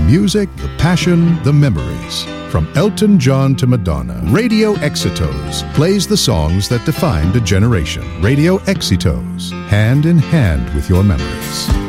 music, the passion, the memories. From Elton John to Madonna, Radio Exitos plays the songs that defined a generation. Radio Exitos, hand in hand with your memories.